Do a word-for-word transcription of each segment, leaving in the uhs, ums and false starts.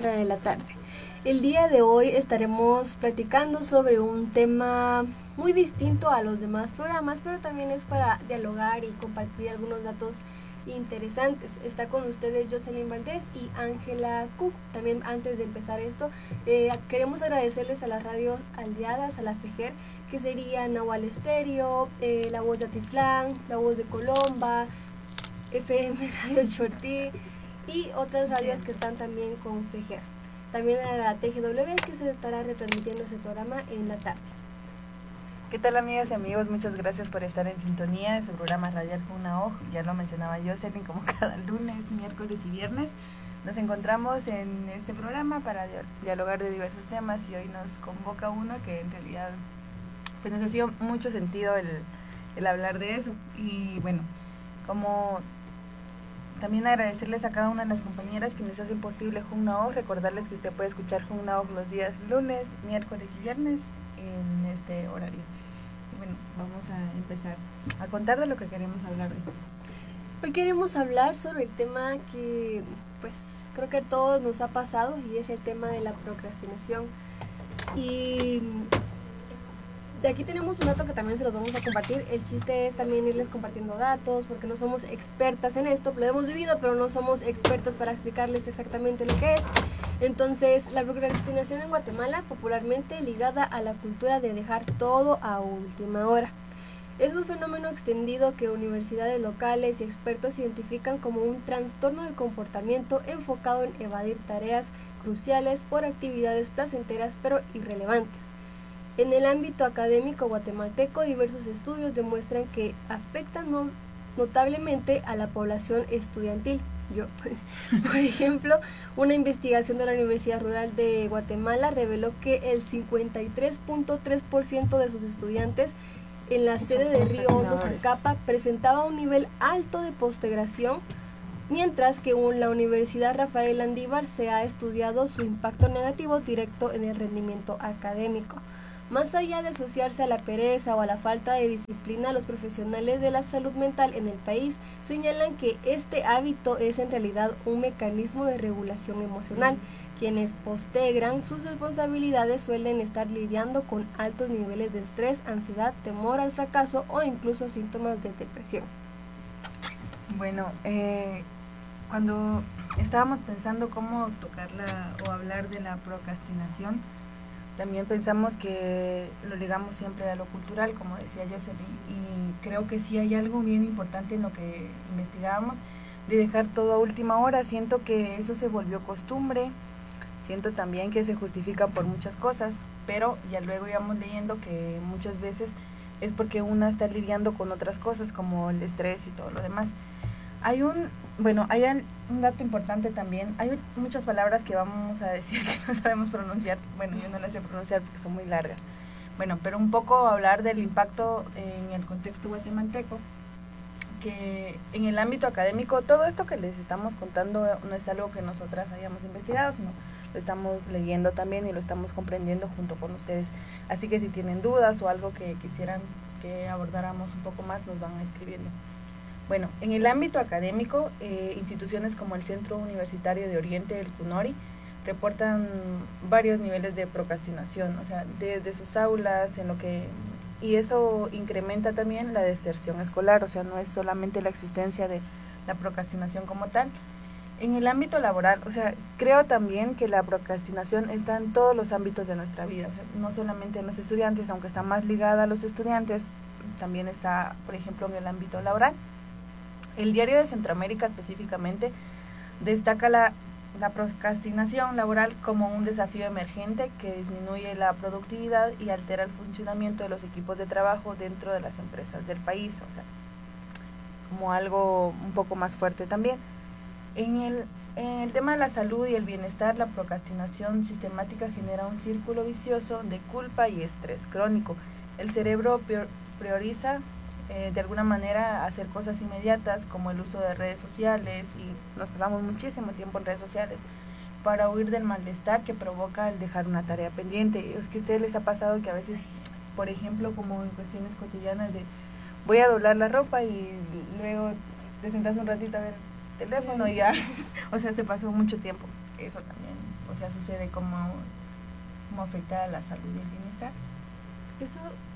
una de la tarde. El día de hoy estaremos platicando sobre un tema muy distinto a los demás programas, pero también es para dialogar y compartir algunos datos interesantes. Está con ustedes Jocelyn Valdés y Ángela Cook. También antes de empezar esto, eh, queremos agradecerles a las radios aliadas a la FEJER, que serían Nahual Estéreo, eh, La Voz de Atitlán, La Voz de Colomba, F M Radio Chortí y otras radios que están también con FEJER. También a la T G W, que se estará retransmitiendo ese programa en la tarde. ¿Qué tal, amigas y amigos? Muchas gracias por estar en sintonía de su programa radial Juna O. Ya lo mencionaba Jocelyn, como cada lunes, miércoles y viernes nos encontramos en este programa para dialogar de diversos temas, y hoy nos convoca uno que en realidad pues nos ha sido mucho sentido el, el hablar de eso. Y bueno, como también agradecerles a cada una de las compañeras que nos hacen posible Juna O, recordarles que usted puede escuchar Juna O los días lunes, miércoles y viernes en este horario. Y bueno, vamos a empezar a contar de lo que queremos hablar hoy. Hoy queremos hablar sobre el tema que pues creo que a todos nos ha pasado, y es el tema de la procrastinación. Y de aquí tenemos un dato que también se los vamos a compartir. El chiste es también irles compartiendo datos, porque no somos expertas en esto, lo hemos vivido, pero no somos expertas para explicarles exactamente lo que es. Entonces, la procrastinación en Guatemala, popularmente ligada a la cultura de dejar todo a última hora, es un fenómeno extendido que universidades locales y expertos identifican como un trastorno del comportamiento enfocado en evadir tareas cruciales por actividades placenteras pero irrelevantes. En el ámbito académico guatemalteco, diversos estudios demuestran que afectan no, notablemente a la población estudiantil. Yo, por ejemplo, una investigación de la Universidad Rural de Guatemala reveló que el cincuenta y tres punto tres por ciento de sus estudiantes en la sede de Río Hondo, Zacapa, presentaba un nivel alto de postergación, mientras que en la Universidad Rafael Landívar se ha estudiado su impacto negativo directo en el rendimiento académico. Más allá de asociarse a la pereza o a la falta de disciplina, los profesionales de la salud mental en el país señalan que este hábito es en realidad un mecanismo de regulación emocional. Quienes postergan sus responsabilidades suelen estar lidiando con altos niveles de estrés, ansiedad, temor al fracaso o incluso síntomas de depresión. Bueno, eh, cuando estábamos pensando cómo tocarla o hablar de la procrastinación, también pensamos que lo ligamos siempre a lo cultural, como decía Jocelyn, y creo que sí hay algo bien importante en lo que investigábamos, de dejar todo a última hora. Siento que eso se volvió costumbre, siento también que se justifica por muchas cosas, pero ya luego íbamos leyendo que muchas veces es porque una está lidiando con otras cosas como el estrés y todo lo demás. Hay un, bueno, hay un dato importante también. Hay muchas palabras que vamos a decir que no sabemos pronunciar. Bueno, yo no las sé pronunciar porque son muy largas. Bueno, pero un poco hablar del impacto en el contexto guatemalteco, que en el ámbito académico, todo esto que les estamos contando no es algo que nosotras hayamos investigado, sino lo estamos leyendo también y lo estamos comprendiendo junto con ustedes. Así que si tienen dudas o algo que quisieran que abordáramos un poco más, nos van escribiendo. Bueno, en el ámbito académico, eh, instituciones como el Centro Universitario de Oriente, el CUNORI, reportan varios niveles de procrastinación, o sea, desde sus aulas, en lo que y eso incrementa también la deserción escolar, o sea, no es solamente la existencia de la procrastinación como tal. En el ámbito laboral, o sea, creo también que la procrastinación está en todos los ámbitos de nuestra vida, o sea, no solamente en los estudiantes, aunque está más ligada a los estudiantes, también está, por ejemplo, en el ámbito laboral. El Diario de Centroamérica específicamente destaca la, la procrastinación laboral como un desafío emergente que disminuye la productividad y altera el funcionamiento de los equipos de trabajo dentro de las empresas del país, o sea, como algo un poco más fuerte también. En el, en el tema de la salud y el bienestar, la procrastinación sistemática genera un círculo vicioso de culpa y estrés crónico. El cerebro prioriza Eh, de alguna manera hacer cosas inmediatas como el uso de redes sociales, y nos pasamos muchísimo tiempo en redes sociales para huir del malestar que provoca el dejar una tarea pendiente. Es que a ustedes les ha pasado que a veces, por ejemplo, como en cuestiones cotidianas de voy a doblar la ropa y luego te sentas un ratito a ver el teléfono y ya, o sea, se pasó mucho tiempo. Eso también, o sea, sucede, cómo, cómo afecta a la salud y el bienestar. Eso,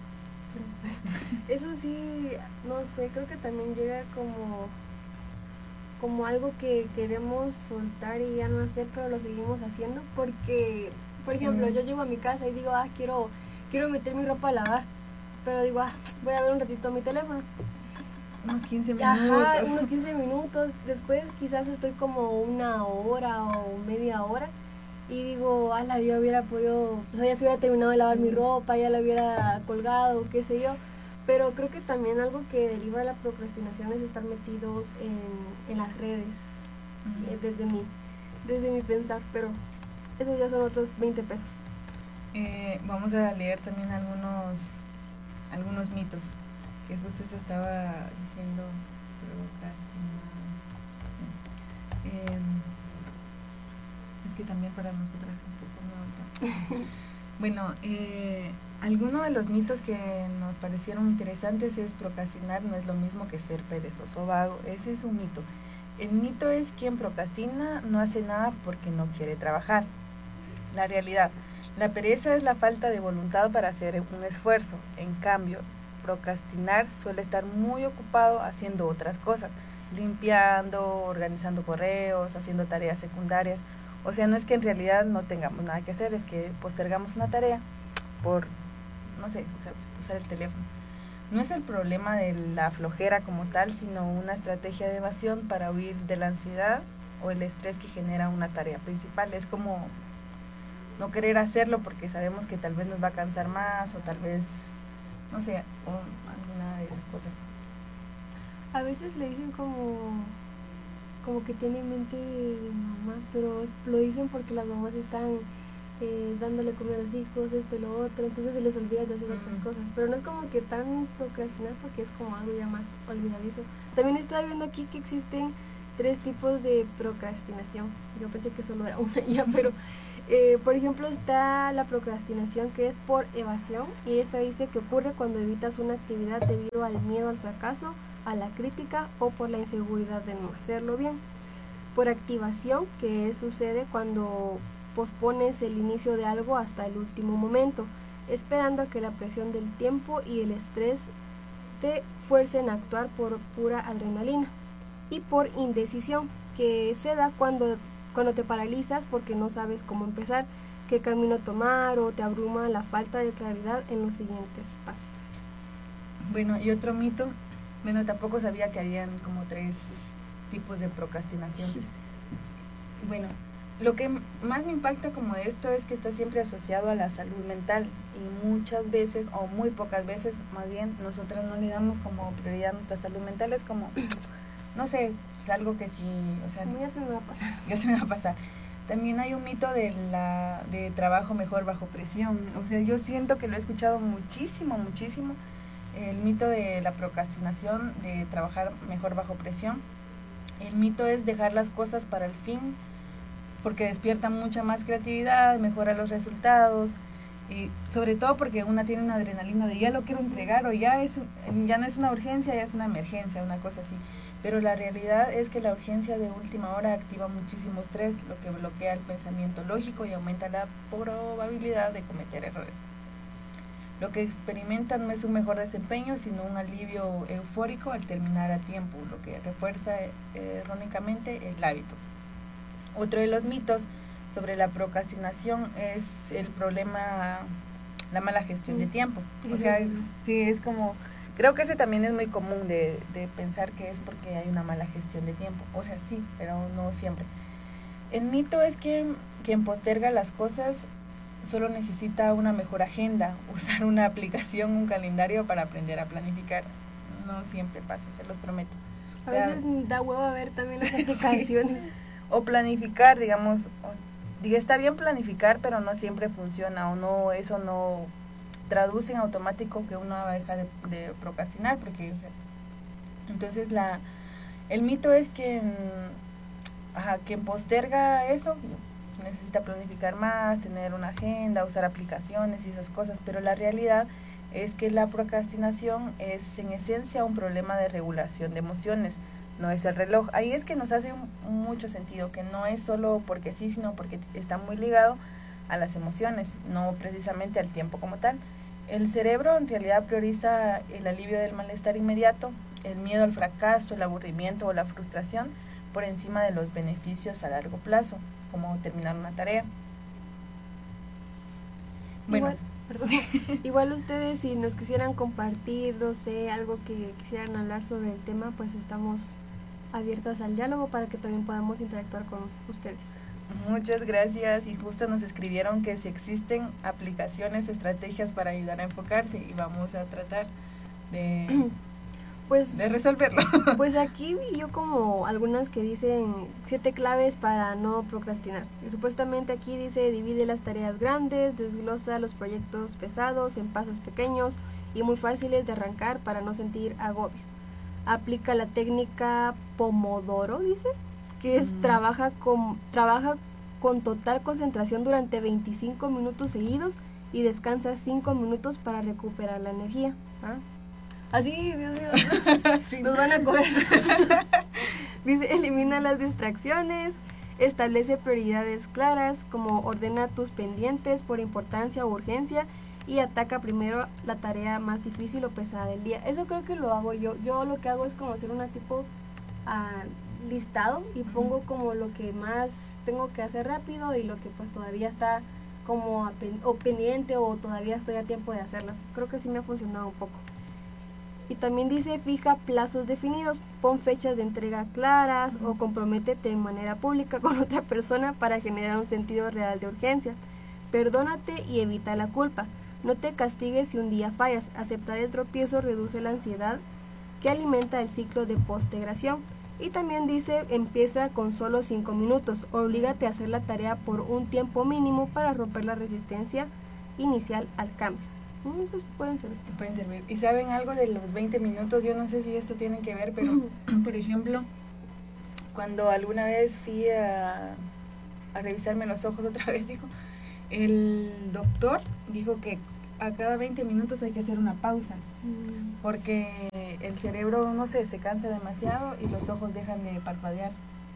eso sí, no sé, creo que también llega como, como algo que queremos soltar y ya no hacer, pero lo seguimos haciendo porque, por ejemplo, mm. yo llego a mi casa y digo, ah, quiero, quiero meter mi ropa a lavar, pero digo, ah, voy a ver un ratito mi teléfono. Unos quince minutos. Ajá, unos quince minutos. Después quizás estoy como una hora o media hora y digo, ala, yo hubiera podido, o sea, ya se hubiera terminado de lavar mm. mi ropa, ya la hubiera colgado, qué sé yo. Pero creo que también algo que deriva de la procrastinación es estar metidos en, en las redes, mm. eh, desde mi, desde mi pensar, pero esos ya son otros veinte pesos. Eh, vamos a leer también algunos, algunos mitos. Que justo se estaba diciendo procrastinar. Sí. Eh, es que también para nosotras es un poco nuevo. Bueno, eh, algunos de los mitos que nos parecieron interesantes es procrastinar no es lo mismo que ser perezoso o vago. Ese es un mito. El mito es quien procrastina no hace nada porque no quiere trabajar. La realidad, la pereza es la falta de voluntad para hacer un esfuerzo. En cambio, procrastinar suele estar muy ocupado haciendo otras cosas, limpiando, organizando correos, haciendo tareas secundarias. O sea, no es que en realidad no tengamos nada que hacer, es que postergamos una tarea por, no sé, o sea, usar el teléfono. No es el problema de la flojera como tal, sino una estrategia de evasión para huir de la ansiedad o el estrés que genera una tarea principal. Es como no querer hacerlo porque sabemos que tal vez nos va a cansar más o tal vez, no sé, o alguna de esas cosas. A veces le dicen como, como que tiene mente de mamá, pero es, lo dicen porque las mamás están eh, dándole comida a los hijos, esto y lo otro, entonces se les olvida de hacer uh-huh. otras cosas. Pero no es como que tan procrastinar porque es como algo ya más olvidadizo. También estaba viendo aquí que existen tres tipos de procrastinación. Yo pensé que solo era una ya, pero... Eh, por ejemplo, está la procrastinación que es por evasión y esta dice que ocurre cuando evitas una actividad debido al miedo al fracaso, a la crítica o por la inseguridad de no hacerlo bien. Por activación, que sucede cuando pospones el inicio de algo hasta el último momento, esperando a que la presión del tiempo y el estrés te fuercen a actuar por pura adrenalina. Y por indecisión, que se da cuando Cuando te paralizas porque no sabes cómo empezar, qué camino tomar o te abruma la falta de claridad en los siguientes pasos. Bueno, y otro mito, bueno, tampoco sabía que habían como tres tipos de procrastinación. Sí. Bueno, lo que más me impacta como de esto es que está siempre asociado a la salud mental y muchas veces, o muy pocas veces más bien, nosotras no le damos como prioridad a nuestra salud mental, es como... No sé, es algo que sí, o sea... Ya se me va a pasar. Ya se me va a pasar. También hay un mito de la de trabajo mejor bajo presión. O sea, yo siento que lo he escuchado muchísimo, muchísimo. El mito de la procrastinación, de trabajar mejor bajo presión. El mito es dejar las cosas para el fin, porque despierta mucha más creatividad, mejora los resultados. Y sobre todo porque una tiene una adrenalina de ya lo quiero entregar o ya, es, ya no es una urgencia, ya es una emergencia, una cosa así. Pero la realidad es que la urgencia de última hora activa muchísimo estrés, lo que bloquea el pensamiento lógico y aumenta la probabilidad de cometer errores. Lo que experimentan no es un mejor desempeño, sino un alivio eufórico al terminar a tiempo, lo que refuerza eh, erróneamente el hábito. Otro de los mitos sobre la procrastinación es el problema, la mala gestión de tiempo. O sea, es, sí, es como... Creo que ese también es muy común de, de pensar que es porque hay una mala gestión de tiempo. O sea, sí, pero no siempre. El mito es que quien posterga las cosas solo necesita una mejor agenda, usar una aplicación, un calendario para aprender a planificar. No siempre pasa, se los prometo. A o sea, veces da huevo a ver también las aplicaciones. Sí. O planificar, digamos, o, diga, está bien planificar, pero no siempre funciona, o no, eso no... traduce en automático que uno deja de, de procrastinar, porque o sea, entonces la el mito es que ajá, quien posterga eso necesita planificar más, tener una agenda, usar aplicaciones y esas cosas, pero la realidad es que la procrastinación es en esencia un problema de regulación de emociones, no es el reloj. Ahí es que nos hace mucho sentido, que no es solo porque sí, sino porque está muy ligado a las emociones, no precisamente al tiempo como tal. El cerebro en realidad prioriza el alivio del malestar inmediato, el miedo al fracaso, el aburrimiento o la frustración por encima de los beneficios a largo plazo, como terminar una tarea. Bueno, igual, perdón, igual ustedes si nos quisieran compartir, no sé, algo que quisieran hablar sobre el tema, pues estamos abiertas al diálogo para que también podamos interactuar con ustedes. Muchas gracias, y justo nos escribieron que si existen aplicaciones o estrategias para ayudar a enfocarse, y vamos a tratar de, pues, de resolverlo. Pues aquí vi yo como algunas que dicen siete claves para no procrastinar. Y supuestamente aquí dice divide las tareas grandes, desglosa los proyectos pesados en pasos pequeños y muy fáciles de arrancar para no sentir agobio. Aplica la técnica Pomodoro, dice, que es mm. trabaja con trabaja con total concentración durante veinticinco minutos seguidos y descansa cinco minutos para recuperar la energía. ¿Ah? Así, Dios mío, sí. Nos van a comer. Dice, elimina las distracciones, establece prioridades claras, como ordena tus pendientes por importancia o urgencia y ataca primero la tarea más difícil o pesada del día. Eso creo que lo hago yo. Yo lo que hago es como hacer una tipo uh, listado y pongo como lo que más tengo que hacer rápido y lo que pues todavía está como pen- o pendiente o todavía estoy a tiempo de hacerlas. Creo que sí me ha funcionado un poco. Y también dice, fija plazos definidos, pon fechas de entrega claras o comprométete de manera pública con otra persona para generar un sentido real de urgencia. Perdónate y evita la culpa. No te castigues si un día fallas. Aceptar el tropiezo reduce la ansiedad que alimenta el ciclo de postegración. Y también dice, empieza con solo cinco minutos. Oblígate a hacer la tarea por un tiempo mínimo para romper la resistencia inicial al cambio. Esos pueden servir. Pueden servir. ¿Y saben algo de los veinte minutos? Yo no sé si esto tiene que ver, pero, por ejemplo, cuando alguna vez fui a, a revisarme los ojos otra vez, dijo, el doctor dijo que a cada veinte minutos hay que hacer una pausa, mm. porque el cerebro, no sé, se cansa demasiado y los ojos dejan de parpadear.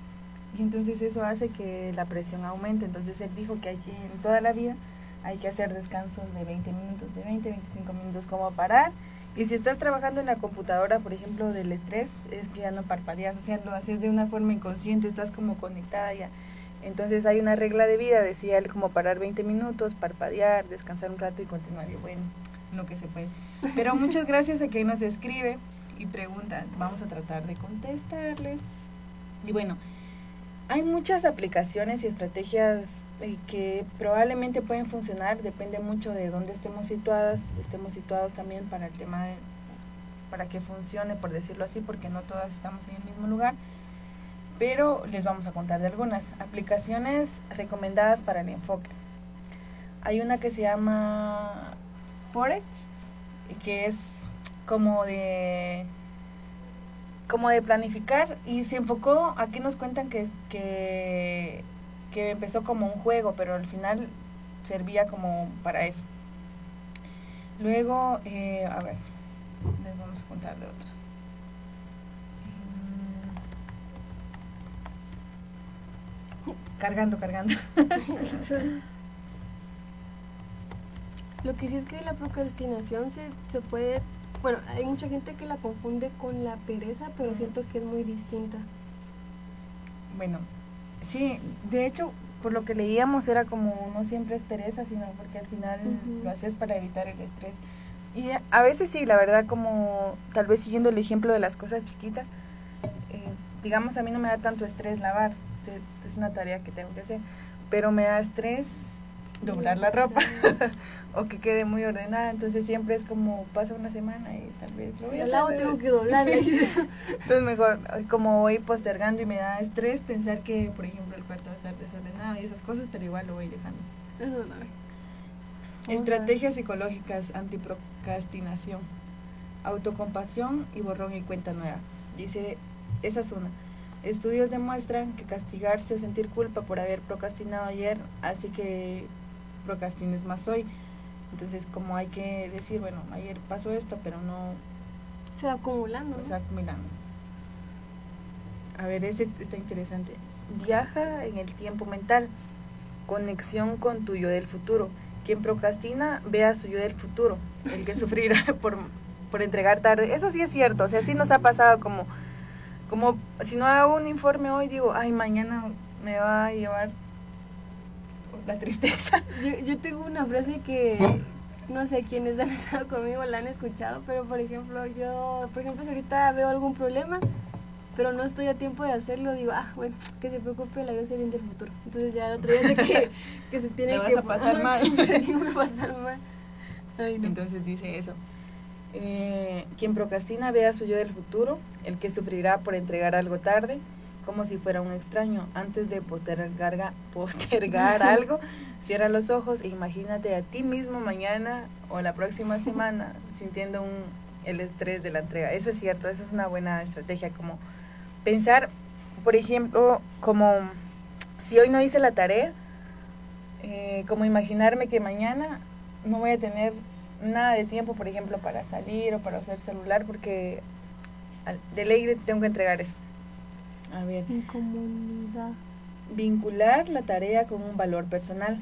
Y entonces eso hace que la presión aumente. Entonces él dijo que hay que, en toda la vida, hay que hacer descansos de veinte minutos, de veinte a veinticinco minutos, como parar. Y si estás trabajando en la computadora, por ejemplo, del estrés, es que ya no parpadeas, o sea, lo haces de una forma inconsciente, estás como conectada ya. Entonces hay una regla de vida, decía él, como parar veinte minutos, parpadear, descansar un rato y continuar. Y bueno, lo que se puede. Pero muchas gracias a quien nos escribe y pregunta, vamos a tratar de contestarles. Y bueno, hay muchas aplicaciones y estrategias que probablemente pueden funcionar, depende mucho de dónde estemos situadas, estemos situados también para el tema de, para que funcione, por decirlo así, porque no todas estamos en el mismo lugar, pero les vamos a contar de algunas aplicaciones recomendadas para el enfoque. Hay una que se llama Forest, que es como de como de planificar, y se enfocó, aquí nos cuentan que, que, que empezó como un juego, pero al final servía como para eso. Luego, eh, a ver, les vamos a contar de otra. Cargando, cargando. Lo que sí es que la procrastinación se, se puede... Bueno, hay mucha gente que la confunde con la pereza, pero uh-huh. siento que es muy distinta. Bueno, sí, de hecho, por lo que leíamos era como no siempre es pereza, sino porque al final uh-huh. lo haces para evitar el estrés. Y a veces sí, la verdad, como tal vez siguiendo el ejemplo de las cosas chiquitas, eh, digamos, a mí no me da tanto estrés lavar, o sea, es una tarea que tengo que hacer, pero me da estrés doblar la ropa o que quede muy ordenada, entonces siempre es como pasa una semana y tal vez lo sí, voy a al lado tengo que doblar. Entonces mejor, como voy postergando y me da estrés pensar que, por ejemplo, el cuarto va a estar desordenado y esas cosas, pero igual lo voy dejando. Eso no es. Estrategias psicológicas antiprocrastinación, autocompasión y borrón y cuenta nueva. Dice, esa es una. Estudios demuestran que castigarse o sentir culpa por haber procrastinado ayer hace que procrastines más hoy. Entonces, como hay que decir, bueno, ayer pasó esto, pero no... Se va acumulando. Se va acumulando. a ver, ese está interesante. Viaja en el tiempo mental. Conexión con tu yo del futuro. Quien procrastina, ve a su yo del futuro. El que sufrirá por, por entregar tarde. Eso sí es cierto. O sea, sí nos ha pasado como, como si no hago un informe hoy, digo, ay, mañana me va a llevar la tristeza. Yo, yo tengo una frase que no sé quiénes han estado conmigo la han escuchado, pero por ejemplo, yo, por ejemplo, si ahorita veo algún problema, pero no estoy a tiempo de hacerlo, digo, ah, bueno, que se preocupe la yo serena del futuro. Entonces ya el otro día sé que, que se tiene Le vas que... a pasar mal. Tengo que pasar mal. Ay, no. Entonces dice eso. Eh, quien procrastina ve a su yo del futuro, el que sufrirá por entregar algo tarde, como si fuera un extraño. Antes de postergar, postergar algo, cierra los ojos e imagínate a ti mismo mañana o la próxima semana sintiendo un, el estrés de la entrega. Eso es cierto, eso es una buena estrategia, como pensar, por ejemplo, como si hoy no hice la tarea, eh, como imaginarme que mañana no voy a tener nada de tiempo, por ejemplo, para salir o para usar celular, porque de ley tengo que entregar eso. A ver. Incomunidad. Vincular la tarea con un valor personal.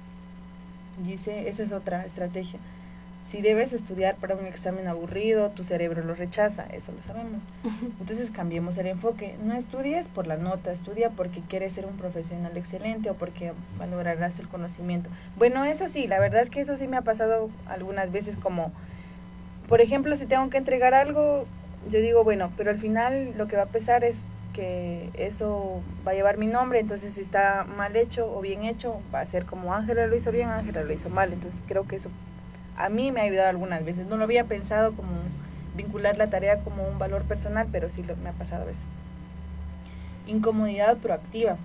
Dice, esa es otra estrategia. Si debes estudiar para un examen aburrido, tu cerebro lo rechaza, eso lo sabemos. Entonces cambiemos el enfoque. No estudies por la nota, estudia porque quieres ser un profesional excelente o porque valorarás el conocimiento. Bueno, eso sí, la verdad es que eso sí me ha pasado algunas veces, como, por ejemplo, si tengo que entregar algo, yo digo, bueno, pero al final lo que va a pesar es que eso va a llevar mi nombre, entonces si está mal hecho o bien hecho, va a ser como Ángela lo hizo bien, Ángela lo hizo mal. Entonces creo que eso a mí me ha ayudado algunas veces. No lo había pensado como vincular la tarea como un valor personal, pero sí lo, me ha pasado a veces. Incomodidad proactiva.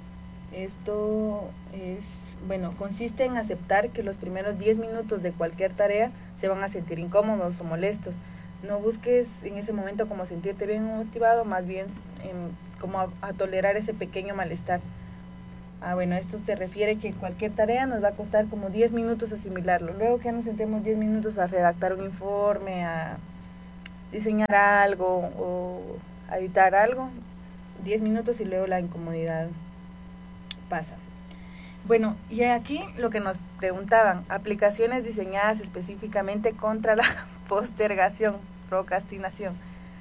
Esto es, bueno, consiste en aceptar que los primeros diez minutos de cualquier tarea se van a sentir incómodos o molestos. No busques en ese momento como sentirte bien motivado, más bien en, como a, a tolerar ese pequeño malestar. Ah, bueno, esto se refiere que cualquier tarea nos va a costar como diez minutos asimilarlo. Luego que nos sentemos diez minutos a redactar un informe, a diseñar algo o a editar algo, diez minutos y luego la incomodidad pasa. Bueno, y aquí lo que nos preguntaban, aplicaciones diseñadas específicamente contra la postergación, procrastinación.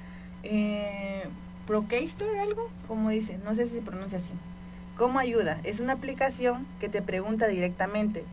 Eh, Procrastor, algo, como dice, no sé si se pronuncia así. ¿Cómo ayuda? Es una aplicación que te pregunta directamente,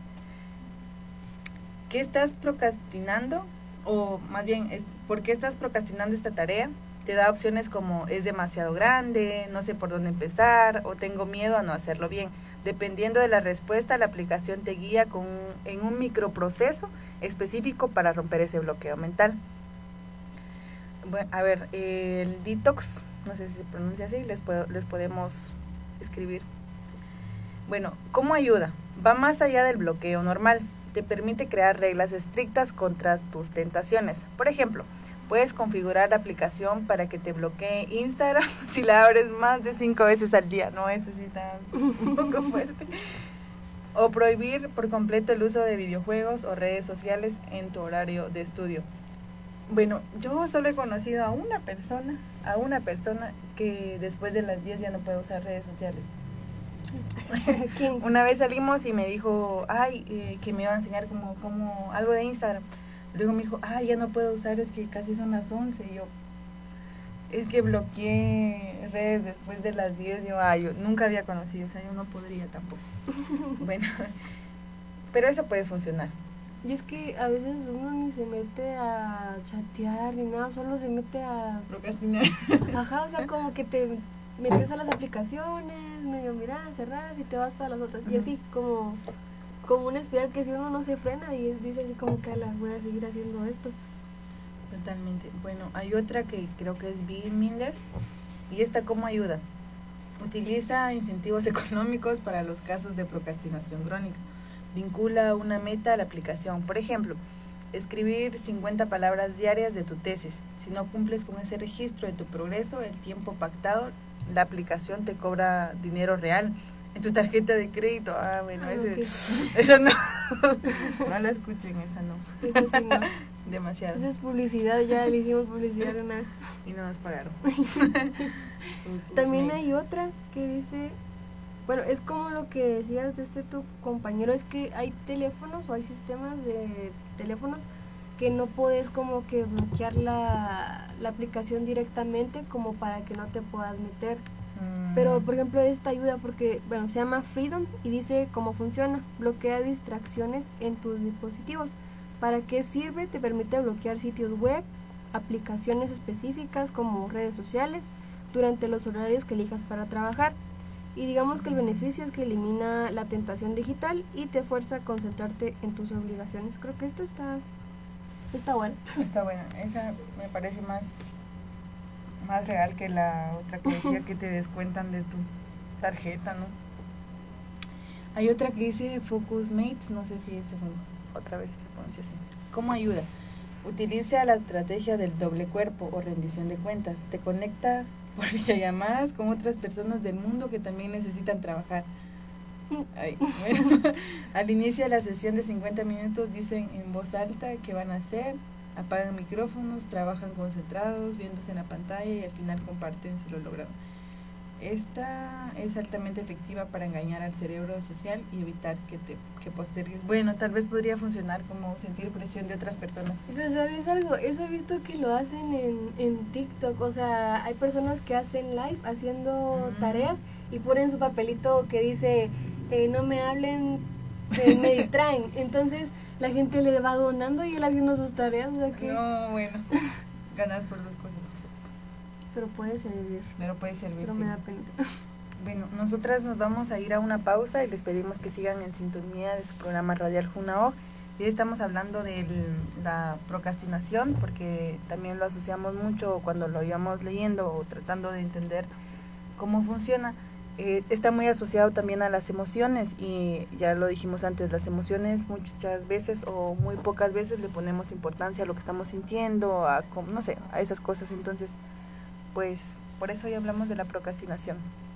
¿qué estás procrastinando? O más bien, es, ¿por qué estás procrastinando esta tarea? Te da opciones como, es demasiado grande, no sé por dónde empezar, o tengo miedo a no hacerlo bien. Dependiendo de la respuesta, la aplicación te guía con, en un microproceso específico para romper ese bloqueo mental. Bueno, a ver, el detox, no sé si se pronuncia así, les, puedo, les podemos escribir. Bueno, ¿cómo ayuda? Va más allá del bloqueo normal. Te permite crear reglas estrictas contra tus tentaciones. Por ejemplo, puedes configurar la aplicación para que te bloquee Instagram si la abres más de cinco veces al día. No, eso sí está un poco fuerte. O prohibir por completo el uso de videojuegos o redes sociales en tu horario de estudio. Bueno, yo solo he conocido a una persona, a una persona que después de las diez ya no puede usar redes sociales. ¿Quién? Una vez salimos y me dijo, ay, eh, que me iba a enseñar como, como algo de Instagram. Luego me dijo, ay, ya no puedo usar, es que casi son las once. Y yo, es que bloqueé redes después de las diez. Yo, ay, yo nunca había conocido, o sea, yo no podría tampoco. Bueno, pero eso puede funcionar. Y es que a veces uno ni se mete a chatear ni nada, solo se mete a... Procrastinar. Ajá, o sea, como que te metes a las aplicaciones, medio miras, cerras y te vas a las otras. Uh-huh. Y así, como, como una espiral que si uno no se frena y dice así como que la voy a seguir haciendo esto. Totalmente. Bueno, hay otra que creo que es Bill Minder. ¿Y esta cómo ayuda? Utiliza incentivos económicos para los casos de procrastinación crónica. Vincula una meta a la aplicación. Por ejemplo, escribir cincuenta palabras diarias de tu tesis. Si no cumples con ese registro de tu progreso, el tiempo pactado, la aplicación te cobra dinero real. en tu tarjeta de crédito. Ah, bueno, Ah, ese, okay. esa no, no la escuchen, esa no. Eso sí, no. Demasiado. Esa es publicidad, ya le hicimos publicidad una vez. Y no nos pagaron. También hay otra que dice, bueno, es como lo que decías de este tu compañero, es que hay teléfonos o hay sistemas de teléfonos que no puedes como que bloquear la, la aplicación directamente como para que no te puedas meter. Mm. Pero, por ejemplo, esta ayuda porque, bueno, se llama Freedom y dice cómo funciona. Bloquea distracciones en tus dispositivos. ¿Para qué sirve? Te permite bloquear sitios web, aplicaciones específicas como redes sociales durante los horarios que elijas para trabajar. Y digamos que el beneficio es que elimina la tentación digital y te fuerza a concentrarte en tus obligaciones. Creo que esta está, está buena. Está buena. Esa me parece más, más real que la otra que decía que te descuentan de tu tarjeta, ¿no? Hay otra que dice Focus Mates, no sé si es otra vez se pronuncia así. ¿Cómo ayuda? Utiliza la estrategia del doble cuerpo o rendición de cuentas. Te conecta por videollamadas con otras personas del mundo que también necesitan trabajar. Ay, bueno. Al inicio de la sesión de cincuenta minutos dicen en voz alta qué van a hacer, apagan micrófonos, trabajan concentrados, viéndose en la pantalla y al final comparten si lo lograron. Esta es altamente efectiva para engañar al cerebro social y evitar que te que postergues. Bueno, tal vez podría funcionar como sentir presión de otras personas. Pero ¿sabes algo? Eso he visto que lo hacen en, en TikTok. O sea, hay personas que hacen live haciendo Mm. tareas y ponen su papelito que dice eh, no me hablen, eh, me distraen. Entonces la gente le va donando y él haciendo sus tareas. O sea que... No, bueno, ganas por dos cosas. Pero puede servir. Pero puede servir. Pero sí. me da pena. Bueno, nosotras nos vamos a ir a una pausa y les pedimos que sigan en sintonía de su programa radial Junaog. Y hoy estamos hablando de la procrastinación, porque también lo asociamos mucho cuando lo íbamos leyendo o tratando de entender cómo funciona. Eh, está muy asociado también a las emociones y ya lo dijimos antes, las emociones muchas veces o muy pocas veces le ponemos importancia a lo que estamos sintiendo, a no sé, a esas cosas. Entonces, pues por eso hoy hablamos de la procrastinación.